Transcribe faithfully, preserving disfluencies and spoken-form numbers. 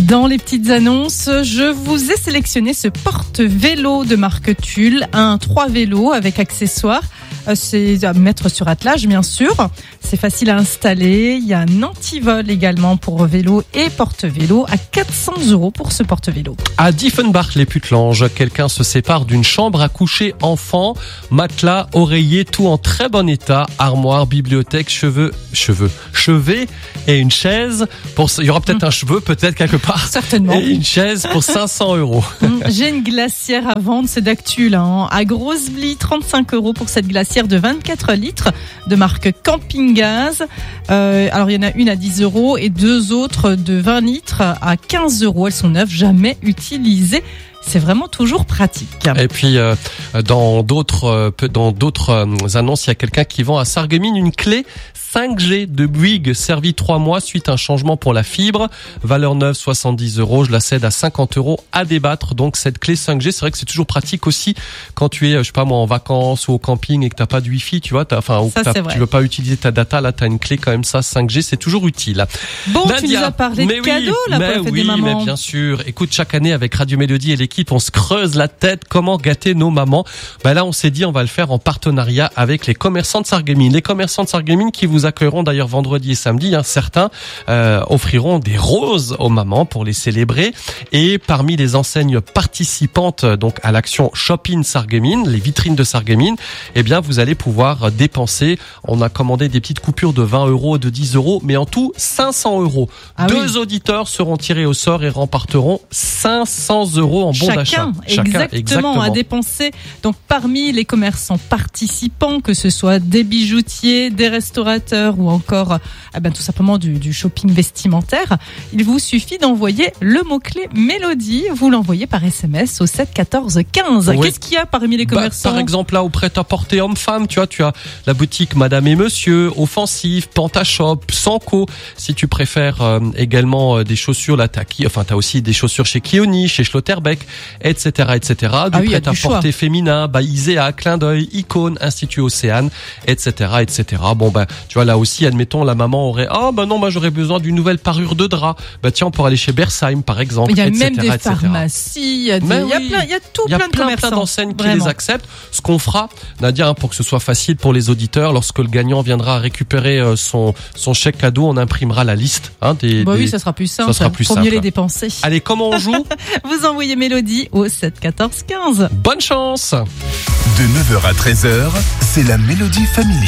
Dans les petites annonces, je vous ai sélectionné ce porte-vélo de marque Tulle, un trois vélos avec accessoires. C'est à mettre sur attelage, bien sûr. C'est facile à installer. Il y a un antivol également pour vélo et porte-vélo à quatre cents euros pour ce porte-vélo. À Diefenbach, les Putlanges, quelqu'un se sépare d'une chambre à coucher enfant, matelas, oreiller, tout en très bon état, armoire, bibliothèque, cheveux, cheveux, chevet et une chaise. Pour, il y aura peut-être mmh. un cheveu, peut-être quelque part. Certainement. Et une chaise pour cinq cents euros. J'ai une glacière à vendre, c'est d'Actu là. Hein. À Grosse-Blie, trente-cinq euros pour cette glacière de vingt-quatre litres de marque Camping Gaz. Euh, alors il y en a une à dix euros et deux autres de vingt litres à quinze euros. Elles sont neuves, jamais utilisées. C'est vraiment toujours pratique. Et puis euh, dans d'autres euh, dans d'autres euh, annonces, il y a quelqu'un qui vend à Sarreguemines une clé cinq G de Bouygues, servie trois mois suite à un changement pour la fibre. Valeur neuve, soixante-dix euros. Je la cède à cinquante euros à débattre. Donc cette clé cinq G, c'est vrai que c'est toujours pratique aussi quand tu es, je sais pas moi, en vacances ou au camping et que t'as pas de wifi, tu vois, t'as, enfin, ou ça, que t'as, tu veux pas utiliser ta data, là t'as une clé quand même ça cinq G, c'est toujours utile. Bon, Nadia, tu nous as parlé de oui, cadeaux là pour la fête oui, des mamans. Mais bien sûr. Écoute, chaque année avec Radio Mélodie et l'équipe, on se creuse la tête comment gâter nos mamans. Ben là, on s'est dit on va le faire en partenariat avec les commerçants de Sarreguemines. Les commerçants de Sarreguemines qui vous accueilleront d'ailleurs vendredi et samedi, hein, certains euh, offriront des roses aux mamans pour les célébrer. Et parmi les enseignes participantes donc à l'action Shopping Sarreguemines, les vitrines de Sarreguemines, eh bien vous allez pouvoir dépenser. On a commandé des petites coupures de vingt euros, de dix euros, mais en tout cinq cents euros. Ah Deux oui. auditeurs seront tirés au sort et remporteront cinq cents euros en bon Chacun, d'achat. Chacun, exactement, exactement, à dépenser. Donc parmi les commerçants participants, que ce soit des bijoutiers, des restaurateurs ou encore eh ben, tout simplement du, du shopping vestimentaire, il vous suffit d'envoyer le mot-clé Mélodie. Vous l'envoyez par S M S au sept quatorze quinze. Oui. Qu'est-ce qu'il y a parmi les commerçants? Bah, par exemple, là, au prêt-à-porter homme-femme, tu vois, tu as la boutique Madame et Monsieur, Offensive, Pantashop, Sanko. Si tu préfères euh, également euh, des chaussures, là, t'as qui, enfin, t'as aussi des chaussures chez Kioni, chez Schlotterbeck, et cetera, et cetera. Du ah oui, prêt-à-porter féminin, bah, Isea, Clin d'œil, Icône, Institut Océane, et cetera, et cetera. Bon, bah, tu vois, là aussi, admettons, la maman aurait, ah, bah non, bah, j'aurais besoin d'une nouvelle parure de drap. Bah, tiens, on pourrait aller chez Bersheim, par exemple. Il y a et cetera, même des et cetera. pharmacies, il y a, des, il y a plein, il y a tout il y a plein de plein, commerçants. plein d'enseignes qui Vraiment. les acceptent. Ce qu'on fera, Nadia, hein, pour que ce soit facile pour les auditeurs, lorsque le gagnant viendra récupérer euh, son, son chèque cadeau, on imprimera la liste, hein, des, bah des... oui, ça sera plus simple. Ça sera plus Faut simple. mieux les dépenser. Allez, comment on joue? Vous envoyez Mélodie au sept quatorze quinze. Bonne chance! De neuf heures à treize heures, c'est la Mélodie Family.